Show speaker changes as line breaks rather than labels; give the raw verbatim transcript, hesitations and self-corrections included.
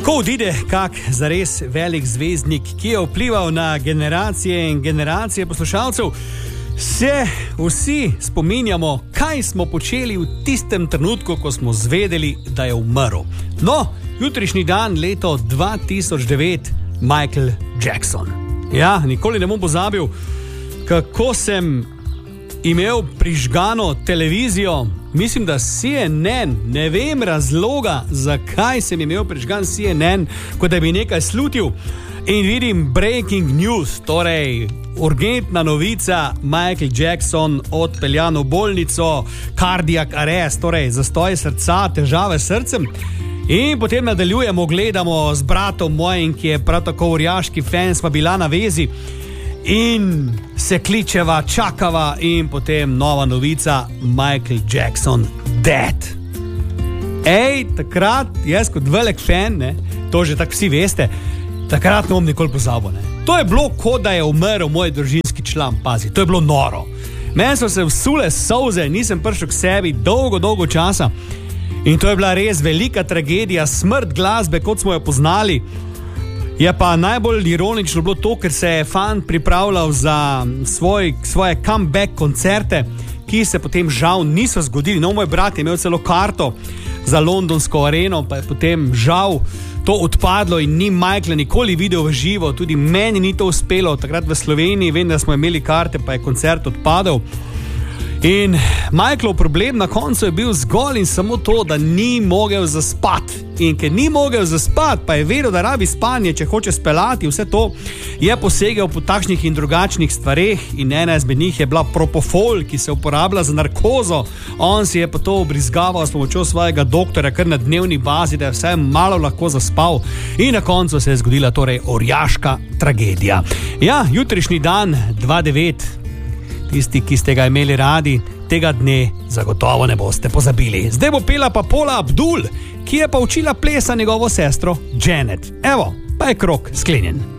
Ko odide kak zares velik zvezdnik, ki je vplival na generacije in generacije poslušalcev, se vsi spominjamo, kaj smo počeli v tistem trenutku, ko smo zvedeli, da je umrl. No, jutrišnji dan, leto dva tisoč devet, Michael Jackson. Ja, nikoli ne bom pozabil, kako sem imel prižgano televizijo, mislim, da C N N, ne vem razloga, zakaj sem imel prižgan C N N, kot da bi nekaj slutil, in vidim breaking news, torej urgentna novica, Michael Jackson odpeljan v bolnico, cardiac arrest, torej zastoj srca, težave s srcem. In potem nadaljujemo, gledamo z bratom mojim, ki je prav tako orjaški fan, sva bila na vezi in se kličeva, čakava in potem nova novica, Michael Jackson dead. Ej, takrat, jaz kot velik fan, ne, to že tako vsi veste, takrat ne bom nikoli pozabil, ne. To je bilo, kot da je umrl moj družinski član, pazi, to je bilo noro. Meni so se vsule solze, nisem prišel k sebi dolgo, dolgo časa in to je bila res velika tragedija, smrt glasbe, kot smo jo poznali. Je pa najbolj ironično bilo to, ker se je fan pripravljal za svoj, svoje comeback koncerte, ki se potem žal niso zgodili. No, moj brat je imel celo karto za londonsko areno, pa je potem žal to odpadlo in ni Michaela nikoli videl v živo, tudi meni ni to uspelo, takrat v Sloveniji, vem, da smo imeli karte, pa je koncert odpadel. In Michaelov problem na koncu je bil zgolj in samo to, da ni mogel zaspati. In ker ni mogel zaspati, pa je vedel, da rabi spanje, če hoče spelati, vse to je posegel po takšnih in drugačnih stvareh in ena izmed njih je bila propofol, ki se uporablja za narkozo. On si je pa to obrizgaval s pomočjo svojega doktorja kar na dnevni bazi, da je vsaj malo lahko zaspal. In na koncu se je zgodila torej orjaška tragedija. Ja, jutrišnji dan, dva devet, tisti, ki ste ga imeli radi, tega dne zagotovo ne boste pozabili. Zdaj bo pela pa Paula Abdul, ki je pa učila plesa njegovo sestro Janet. Evo, pa je krog sklenjen.